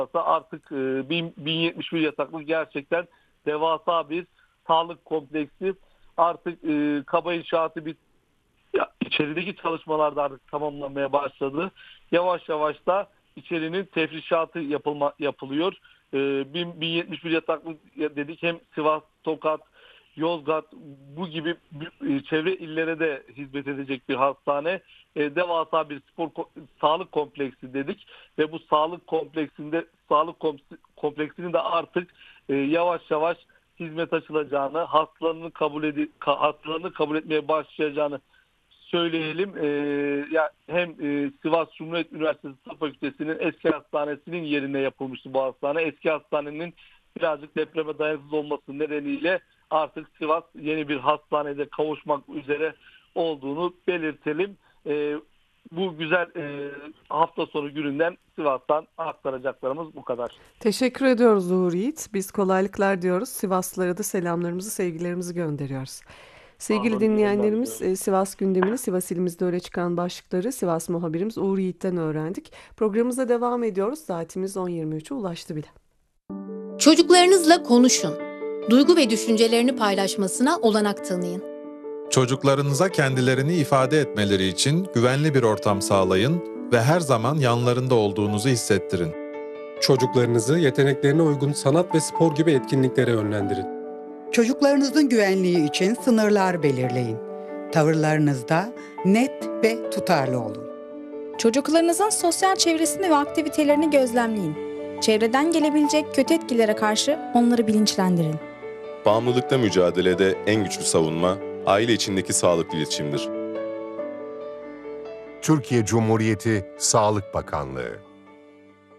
Artık 1071 yataklı gerçekten devasa bir sağlık kompleksi. Artık kaba inşaatı içerideki çalışmalar da artık tamamlanmaya başladı. Yavaş yavaş da içerinin tefrişatı yapılıyor. 1071 yataklı dedik, hem Sivas, Tokat, Yozgat bu gibi çevre illere de hizmet edecek bir hastane. Devasa bir sağlık kompleksi dedik ve bu kompleksinin de artık yavaş yavaş hizmet açılacağını, hastalarını kabul etmeye başlayacağını söyleyelim. Hem Sivas Cumhuriyet Üniversitesi Tıp Fakültesi'nin eski hastanesinin yerine yapılmıştı bu hastane. Eski hastanenin birazcık depreme dayanıksız olması nedeniyle artık Sivas yeni bir hastanede kavuşmak üzere olduğunu belirtelim. Bu güzel hafta sonu gününden Sivas'tan aktaracaklarımız bu kadar. Teşekkür ediyoruz Uğur Yiğit. Biz kolaylıklar diyoruz. Sivaslılara da selamlarımızı, sevgilerimizi gönderiyoruz. Sevgili dinleyenlerimiz, Sivas gündemini, Sivas ilimizde öne çıkan başlıkları Sivas muhabirimiz Uğur Yiğit'ten öğrendik. Programımıza devam ediyoruz. Saatimiz 10.23'e ulaştı bile. Çocuklarınızla konuşun. Duygu ve düşüncelerini paylaşmasına olanak tanıyın. Çocuklarınıza kendilerini ifade etmeleri için güvenli bir ortam sağlayın ve her zaman yanlarında olduğunuzu hissettirin. Çocuklarınızı yeteneklerine uygun sanat ve spor gibi etkinliklere yönlendirin. Çocuklarınızın güvenliği için sınırlar belirleyin. Tavırlarınızda net ve tutarlı olun. Çocuklarınızın sosyal çevresini ve aktivitelerini gözlemleyin. Çevreden gelebilecek kötü etkilere karşı onları bilinçlendirin. Bağımlılıkla mücadelede en güçlü savunma, aile içindeki sağlıklı iletişimdir. Türkiye Cumhuriyeti Sağlık Bakanlığı